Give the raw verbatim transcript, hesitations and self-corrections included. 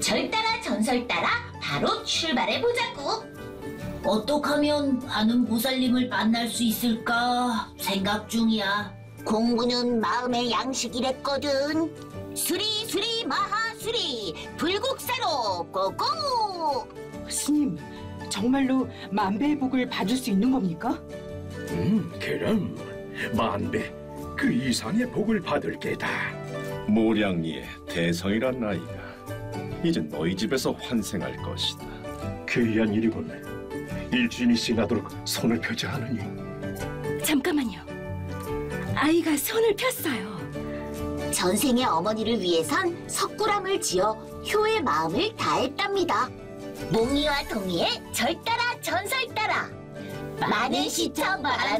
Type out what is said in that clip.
절 따라 전설 따라 바로 출발해보자고. 어떻게 하면 아는 보살님을 만날 수 있을까 생각 중이야. 공부는 마음의 양식이랬거든. 수리 수리 마하수리 불국사로 고고. 스님, 정말로 만배의 복을 받을 수 있는 겁니까? 음, 그럼 만배 그 이상의 복을 받을 게다. 모량리의 대성이란 나이가 이제 너희 집에서 환생할 것이다. 귀한 일이군. 일주인이 지나도록 손을 펴지 않으니. 잠깐만요. 아이가 손을 폈어요. 전생의 어머니를 위해선 석굴암을 지어 효의 마음을 다했답니다. 몽이와 동이의 절 따라 전설 따라 많은 시청 바랍니다.